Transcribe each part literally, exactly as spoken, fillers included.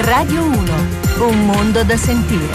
Radio uno, un mondo da sentire.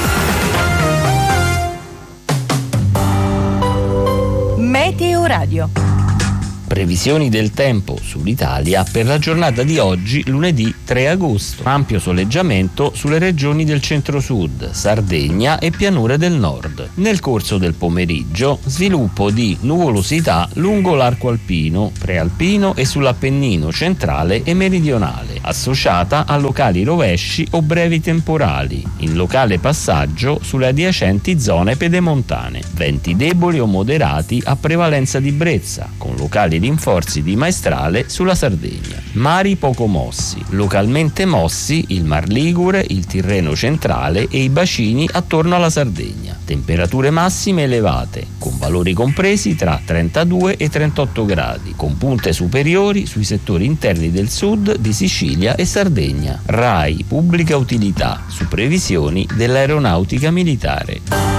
Meteo Radio. Previsioni del tempo sull'Italia per la giornata di oggi, lunedì tre agosto. Ampio soleggiamento sulle regioni del centro-sud, Sardegna e pianure del nord. Nel corso del pomeriggio, sviluppo di nuvolosità lungo l'arco alpino, prealpino e sull'Appennino centrale e meridionale, associata a locali rovesci o brevi temporali, in locale passaggio sulle adiacenti zone pedemontane. Venti deboli o moderati a prevalenza di brezza, con locali rinforzi di maestrale sulla Sardegna. Mari poco mossi, localmente mossi il Mar Ligure, il Tirreno centrale e i bacini attorno alla Sardegna. Temperature massime elevate, con valori compresi tra trentadue e trentotto gradi, con punte superiori sui settori interni del sud di Sicilia e Sardegna. RAI Pubblica Utilità, su previsioni dell'Aeronautica Militare.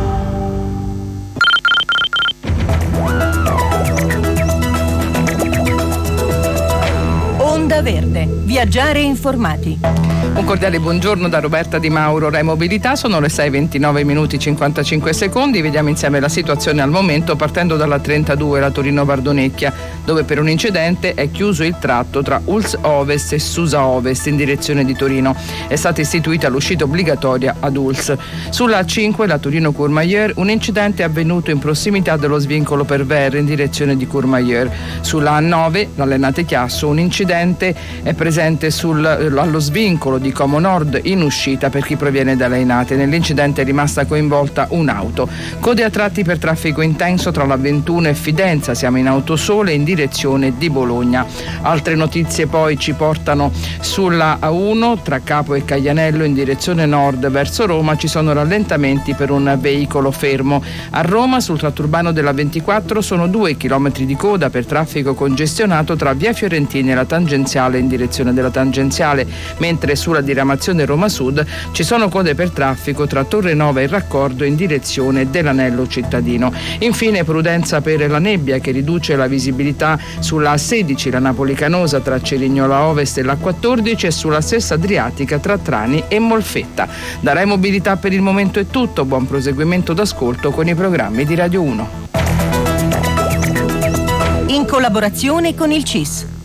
Verde. Viaggiare informati. Un cordiale buongiorno da Roberta Di Mauro, Rai Mobilità. Sono le sei e ventinove minuti e cinquantacinque secondi. Vediamo insieme la situazione al momento partendo dalla trentadue, la Torino-Bardonecchia, dove per un incidente è chiuso il tratto tra Ulz Ovest e Susa Ovest in direzione di Torino. È stata istituita l'uscita obbligatoria ad Ulz. Sulla A cinque, la Torino-Courmayeur, un incidente è avvenuto in prossimità dello svincolo per Verre in direzione di Courmayeur. Sulla A nove, la Lennate-Chiasso, un incidente è presente sul, allo svincolo di Como Nord in uscita per chi proviene da Lainate. Nell'incidente è rimasta coinvolta un'auto. Code a tratti per traffico intenso tra la ventuno e Fidenza, siamo in autosole in direzione di Bologna. Altre notizie poi ci portano sulla A uno tra Capo e Caglianello in direzione nord verso Roma, ci sono rallentamenti per un veicolo fermo. A Roma sul tratto urbano della ventiquattro sono due chilometri di coda per traffico congestionato tra via Fiorentini e la tangenziale in direzione della tangenziale, mentre sulla diramazione Roma Sud ci sono code per traffico tra Torre Nova e Raccordo in direzione dell'anello cittadino. Infine prudenza per la nebbia che riduce la visibilità sulla A sedici, la Napoli-Canosa tra Cerignola Ovest e la quattordici e sulla stessa Adriatica tra Trani e Molfetta. Da Rai Mobilità per il momento è tutto, buon proseguimento d'ascolto con i programmi di Radio uno. In collaborazione con il C I S.